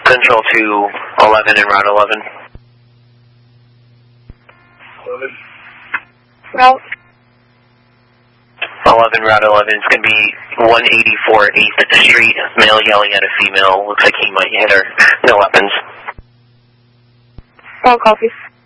Central to 11 and Route 11. 11. Route? 11, Route 11. It's going to be 184 8th at the street. Male yelling at a female. Looks like he might hit her. No weapons. All copies.